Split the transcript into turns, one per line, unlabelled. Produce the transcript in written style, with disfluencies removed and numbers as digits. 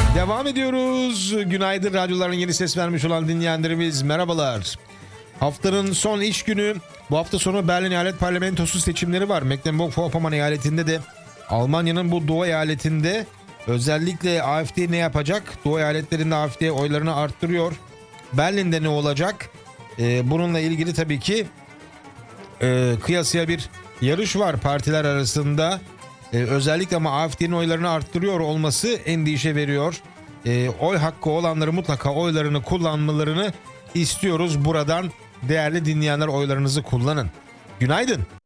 Devam ediyoruz. Günaydın, radyoların yeni ses vermiş olan dinleyenlerimiz merhabalar. Haftanın son iş günü. Bu hafta sonu Berlin Eyalet Parlamentosu seçimleri var. Mecklenburg-Vorpommern eyaletinde de, Almanya'nın bu Doğu eyaletinde özellikle AfD ne yapacak? Doğu eyaletlerinde AfD oylarını arttırıyor. Berlin'de ne olacak? Bununla ilgili tabii ki kıyasıya bir yarış var partiler arasında. Özellikle ama AfD'nin oylarını arttırıyor olması endişe veriyor. Oy hakkı olanları mutlaka oylarını kullanmalarını istiyoruz. Buradan değerli dinleyenler, oylarınızı kullanın. Günaydın.